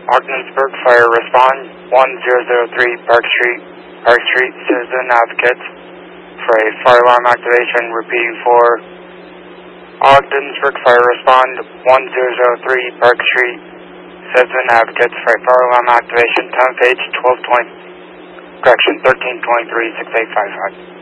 Ogdensburg Fire Respond 1003 Park Street, Citizen Advocates for a fire alarm activation. Repeating for Ogdensburg Fire Respond 1003 Park Street, Citizen Advocates for a fire alarm activation. Time of page 1220, correction 1323 6855.